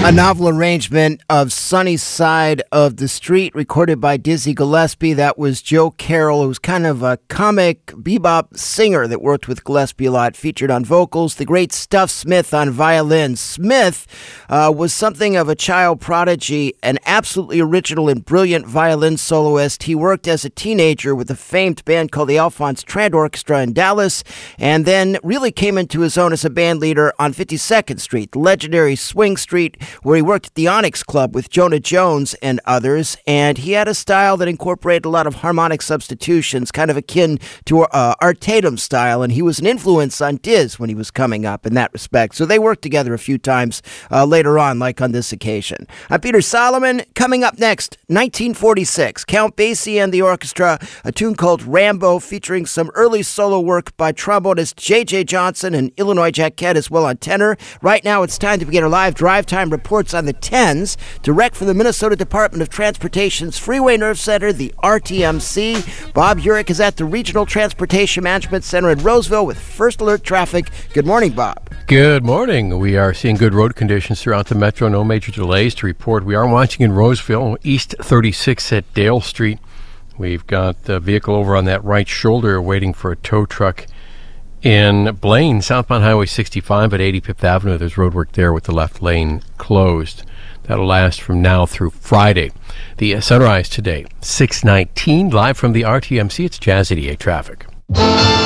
A novel arrangement of Sunny Side of the Street, recorded by Dizzy Gillespie. That was Joe Carroll, who was kind of a comic bebop singer that worked with Gillespie a lot, featured on vocals. The great Stuff Smith on violin. Smith was something of a child prodigy, an absolutely original and brilliant violin soloist. He worked as a teenager with a famed band called the Alphonse Trant Orchestra in Dallas, and then really came into his own as a band leader on 52nd Street, the legendary Swing Street, where he worked at the Onyx Club with Jonah Jones and others. And he had a style that incorporated a lot of harmonic substitutions, kind of akin to Art Tatum's style. And he was an influence on Diz when he was coming up in that respect. So they worked together a few times later on, like on this occasion. I'm Peter Solomon. Coming up next, 1946, Count Basie and the Orchestra, a tune called Rambo, featuring some early solo work by trombonist J.J. Johnson and Illinois Jacquette as well on tenor. Right now, it's time to begin our live drive time reports on the 10s, direct from the Minnesota Department of Transportation's Freeway Nerve Center, the RTMC. Bob Urich is at the Regional Transportation Management Center in Roseville with First Alert Traffic. Good morning, Bob. Good morning. We are seeing good road conditions throughout the metro. No major delays to report. We are watching in Roseville, East 36 at Dale Street. We've got the vehicle over on that right shoulder waiting for a tow truck. In Blaine, southbound Highway 65 at 85th Avenue, there's road work there with the left lane closed. That'll last from now through Friday. The sunrise today, 6:19, live from the RTMC. It's Jazz 88 Traffic.